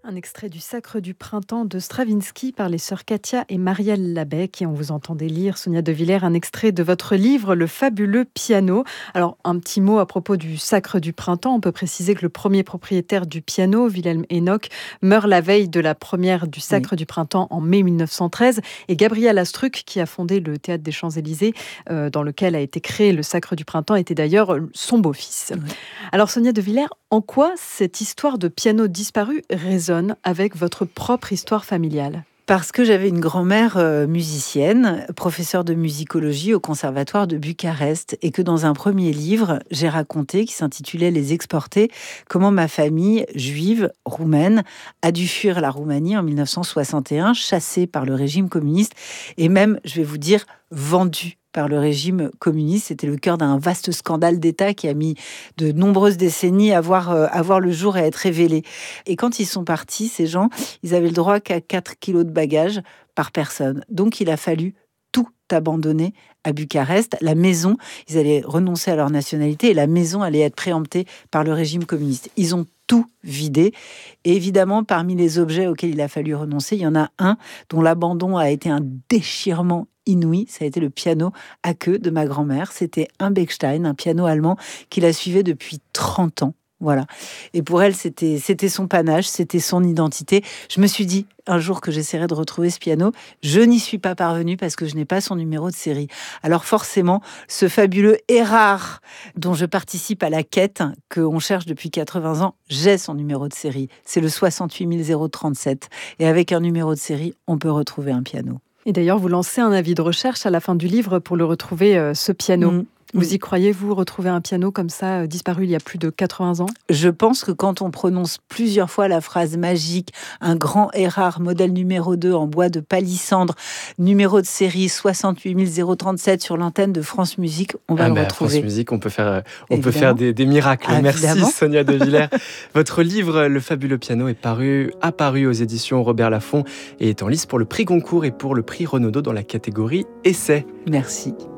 Un extrait du Sacre du printemps de Stravinsky par les sœurs Katia et Marielle Labec. Et on vous entendait lire, Sonia De Villers, un extrait de votre livre, Le fabuleux piano. Alors, un petit mot à propos du Sacre du printemps. On peut préciser que le premier propriétaire du piano, Wilhelm Enoch, meurt la veille de la première du Sacre du printemps en mai 1913. Et Gabriel Astruc, qui a fondé le Théâtre des Champs-Élysées, dans lequel a été créé le Sacre du printemps, était d'ailleurs son beau-fils. Oui. Alors, Sonia De Villers, en quoi cette histoire de piano disparu résonne avec votre propre histoire familiale ? Parce que j'avais une grand-mère musicienne, professeure de musicologie au conservatoire de Bucarest, et que dans un premier livre, j'ai raconté, qui s'intitulait Les Exportés, comment ma famille juive roumaine a dû fuir la Roumanie en 1961, chassée par le régime communiste, et même, je vais vous dire, vendue par le régime communiste. C'était le cœur d'un vaste scandale d'État qui a mis de nombreuses décennies à voir le jour et à être révélé. Et quand ils sont partis, ces gens, ils avaient le droit qu'à 4 kilos de bagages par personne. Donc, il a fallu tout abandonner à Bucarest. La maison, ils allaient renoncer à leur nationalité et la maison allait être préemptée par le régime communiste. Ils ont tout vidé. Et évidemment, parmi les objets auxquels il a fallu renoncer, il y en a un dont l'abandon a été un déchirement inouï. Ça a été le piano à queue de ma grand-mère. C'était un Bechstein, un piano allemand qui la suivait depuis 30 ans. Voilà. Et pour elle, c'était son panache, c'était son identité. Je me suis dit un jour que j'essaierais de retrouver ce piano. Je n'y suis pas parvenue parce que je n'ai pas son numéro de série. Alors forcément, ce fabuleux et rare dont je participe à la quête, qu'on cherche depuis 80 ans, j'ai son numéro de série. C'est le 68 037. Et avec un numéro de série, on peut retrouver un piano. Et d'ailleurs, vous lancez un avis de recherche à la fin du livre pour le retrouver, ce piano. Vous y croyez, vous, retrouver un piano comme ça, disparu il y a plus de 80 ans ? Je pense que quand on prononce plusieurs fois la phrase magique, un grand et rare modèle numéro 2 en bois de palissandre, numéro de série 68 037 sur l'antenne de France Musique, on va le retrouver. France Musique, on peut faire des miracles. Merci Sonia De Villers. Votre livre, Le fabuleux piano, est apparu aux éditions Robert Laffont et est en lice pour le prix Goncourt et pour le prix Renaudot dans la catégorie Essai. Merci.